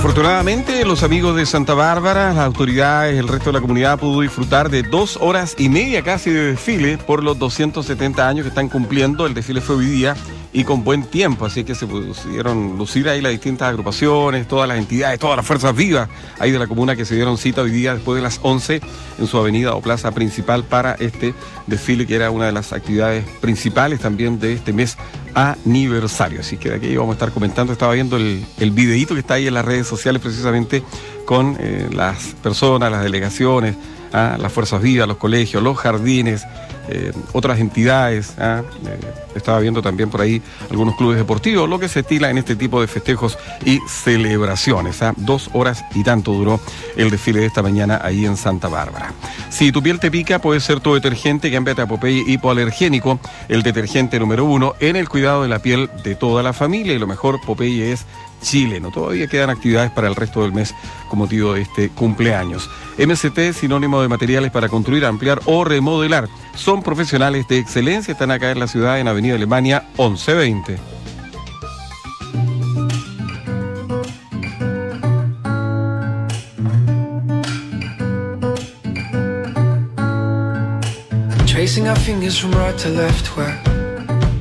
Afortunadamente, los amigos de Santa Bárbara, las autoridades, el resto de la comunidad pudo disfrutar de 2 horas y media casi de desfile por los 270 años que están cumpliendo. El desfile fue hoy día y con buen tiempo, así que se pudieron lucir ahí las distintas agrupaciones, todas las entidades, todas las fuerzas vivas ahí de la comuna que se dieron cita hoy día después de las 11 en su avenida o plaza principal para este desfile, que era una de las actividades principales también de este mes aniversario. Así que de aquí vamos a estar comentando. Estaba viendo el videíto que está ahí en las redes sociales precisamente con las personas, las delegaciones, las fuerzas vivas, los colegios, los jardines, otras entidades. Estaba viendo también por ahí algunos clubes deportivos, lo que se estila en este tipo de festejos y celebraciones. 2 horas y tanto duró el desfile de esta mañana ahí en Santa Bárbara. Si tu piel te pica, puede ser tu detergente, cámbiate a Popeye Hipoalergénico, el detergente número 1 en el cuidado de la piel de toda la familia. Y lo mejor, Popeye es chileno. Todavía quedan actividades para el resto del mes con motivo de este cumpleaños. MCT, sinónimo de materiales para construir, ampliar o remodelar. Son profesionales de excelencia. Están acá en la ciudad, en Avenida Alemania 1120. Tracing our fingers from right to left, where